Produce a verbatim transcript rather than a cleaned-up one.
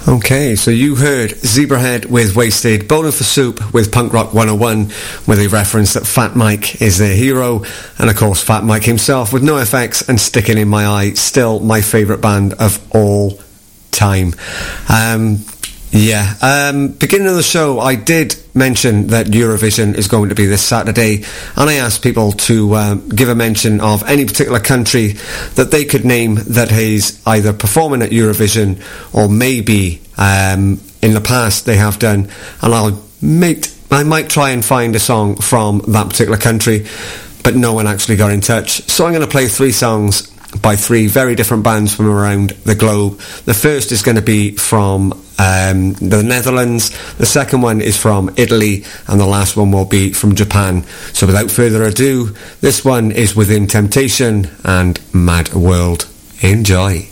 Okay, so you heard Zebrahead with Wasted, Bowling for Soup with Punk Rock one oh one, where they reference that Fat Mike is their hero, and of course Fat Mike himself with NoFX and Sticking in My Eye, still my favourite band of all time. Um, yeah, um, beginning of the show, I did mention that Eurovision is going to be this Saturday, and I asked people to um, give a mention of any particular country that they could name that is either performing at Eurovision or maybe um, in the past they have done, and I'll make, I might try and find a song from that particular country, but no one actually got in touch. So I'm going to play three songs by three very different bands from around the globe. The first is going to be from um, the Netherlands, the second one is from Italy, and the last one will be from Japan. So without further ado, this one is Within Temptation and Mad World. Enjoy.